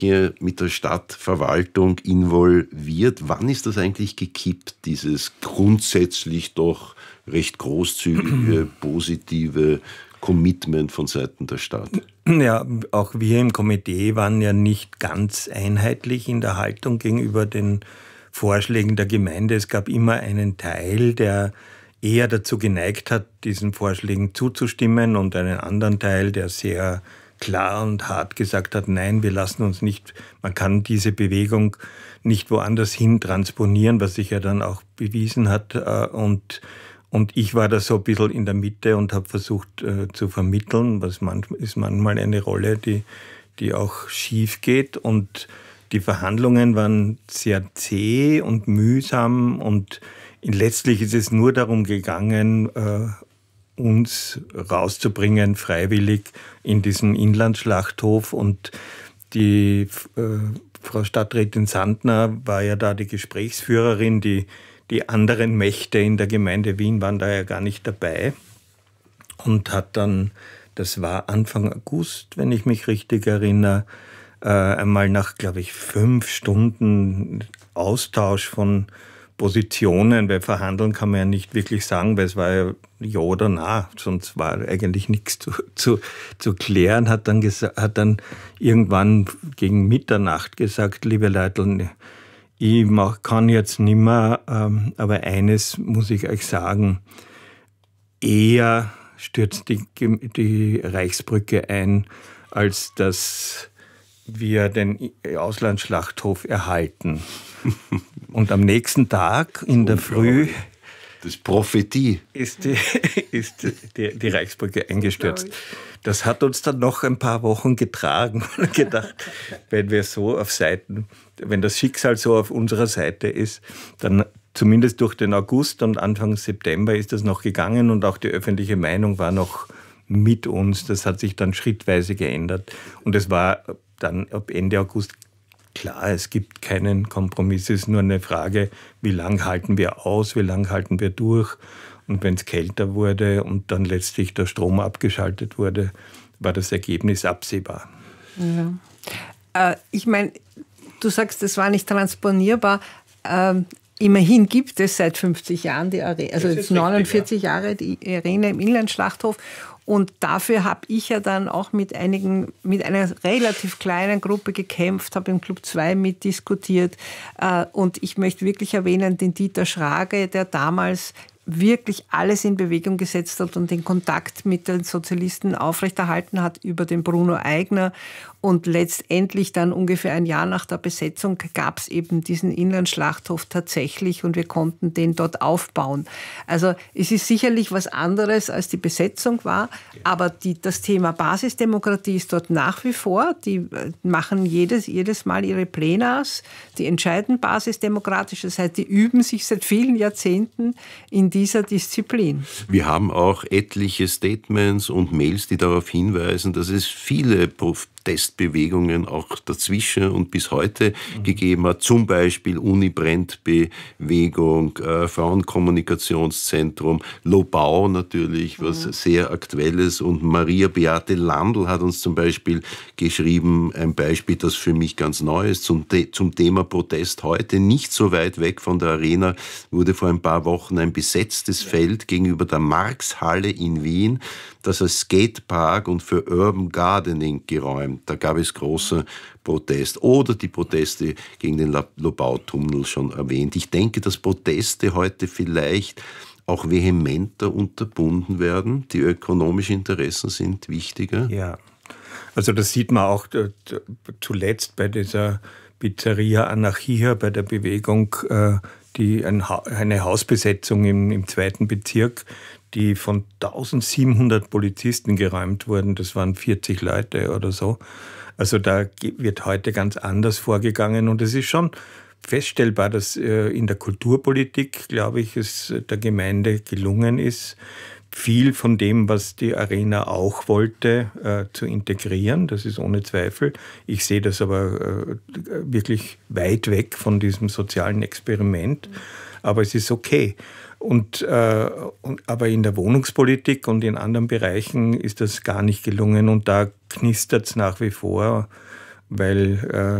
hier mit der Stadtverwaltung involviert. Wann ist das eigentlich gekippt, dieses grundsätzlich doch recht großzügige, positive Commitment von Seiten der Stadt? Ja, auch wir im Komitee waren ja nicht ganz einheitlich in der Haltung gegenüber den Vorschlägen der Gemeinde. Es gab immer einen Teil, der eher dazu geneigt hat, diesen Vorschlägen zuzustimmen, und einen anderen Teil, der sehr klar und hart gesagt hat, nein, wir lassen uns nicht, man kann diese Bewegung nicht woanders hin transponieren, was sich ja dann auch bewiesen hat. Und ich war da so ein bisschen in der Mitte und habe versucht zu vermitteln, was ist manchmal eine Rolle, die auch schief geht. Und die Verhandlungen waren sehr zäh und mühsam, und letztlich ist es nur darum gegangen, uns rauszubringen, freiwillig in diesen Inlandschlachthof. Und die Frau Stadträtin Sandner war ja da die Gesprächsführerin, die anderen Mächte in der Gemeinde Wien waren da ja gar nicht dabei, und hat dann, das war Anfang August, wenn ich mich richtig erinnere, einmal nach, glaube ich, 5 Stunden Austausch von Positionen, weil verhandeln kann man ja nicht wirklich sagen, weil es war ja ja oder na, sonst war eigentlich nichts zu klären, hat dann irgendwann gegen Mitternacht gesagt, liebe Leute, ich kann jetzt nicht mehr, aber eines muss ich euch sagen, eher stürzt die Reichsbrücke ein, als dass wir den Auslandsschlachthof erhalten. Und am nächsten Tag in der Früh das Prophetie ist die Reichsbrücke eingestürzt. Das hat uns dann noch ein paar Wochen getragen und gedacht, wenn das Schicksal so auf unserer Seite ist, dann zumindest durch den August und Anfang September ist das noch gegangen, und auch die öffentliche Meinung war noch mit uns. Das hat sich dann schrittweise geändert, und es war dann ab Ende August klar, es gibt keinen Kompromiss. Es ist nur eine Frage, wie lange halten wir aus, wie lange halten wir durch. Und wenn es kälter wurde und dann letztlich der Strom abgeschaltet wurde, war das Ergebnis absehbar. Ja. Ich meine, du sagst, das war nicht transponierbar. Immerhin gibt es seit 50 Jahren die Arena, also jetzt 49 Jahre die Arena im Inlandschlachthof. Und dafür habe ich ja dann auch mit einer relativ kleinen Gruppe gekämpft, habe im Club 2 mitdiskutiert. Und ich möchte wirklich erwähnen, den Dieter Schrage, der damals wirklich alles in Bewegung gesetzt hat und den Kontakt mit den Sozialisten aufrechterhalten hat über den Bruno Eigner. Und letztendlich dann ungefähr ein Jahr nach der Besetzung gab es eben diesen Inlandschlachthof tatsächlich, und wir konnten den dort aufbauen. Also es ist sicherlich was anderes, als die Besetzung war, aber das Thema Basisdemokratie ist dort nach wie vor. Die machen jedes Mal ihre Plenars, die entscheiden basisdemokratisch, das heißt, die üben sich seit vielen Jahrzehnten in dieser Disziplin. Wir haben auch etliche Statements und Mails, die darauf hinweisen, dass es viele Protestbewegungen auch dazwischen und bis heute gegeben hat. Zum Beispiel Uni-Brennt-Bewegung, Frauenkommunikationszentrum, Lobau natürlich, was sehr Aktuelles. Und Maria Beate Landl hat uns zum Beispiel geschrieben, ein Beispiel, das für mich ganz neu ist, zum Thema Protest heute. Nicht so weit weg von der Arena wurde vor ein paar Wochen ein besetztes Feld gegenüber der Marx-Halle in Wien, das als Skatepark und für Urban Gardening geräumt. Da gab es großen Protest. Oder die Proteste gegen den Lobau-Tunnel schon erwähnt. Ich denke, dass Proteste heute vielleicht auch vehementer unterbunden werden. Die ökonomischen Interessen sind wichtiger. Ja, also das sieht man auch zuletzt bei dieser Pizzeria Anarchia, bei der Bewegung, die eine Hausbesetzung im 2. Bezirk, die von 1700 Polizisten geräumt wurden. Das waren 40 Leute oder so. Also da wird heute ganz anders vorgegangen. Und es ist schon feststellbar, dass in der Kulturpolitik, glaube ich, es der Gemeinde gelungen ist, viel von dem, was die Arena auch wollte, zu integrieren. Das ist ohne Zweifel. Ich sehe das aber wirklich weit weg von diesem sozialen Experiment. Aber es ist okay. Aber in der Wohnungspolitik und in anderen Bereichen ist das gar nicht gelungen. Und da knistert es nach wie vor, weil